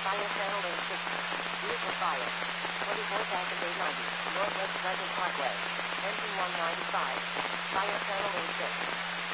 Fire channel lane 6. Vehicle fire. 24,890. Northwest Pleasant Parkway. Engine 195. Fire channel lane 6.